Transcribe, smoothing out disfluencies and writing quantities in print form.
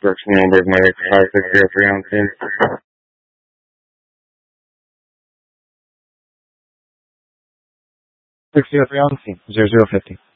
Brooks Nuremberg, Medic 5603 on scene. 603 on scene, 0050.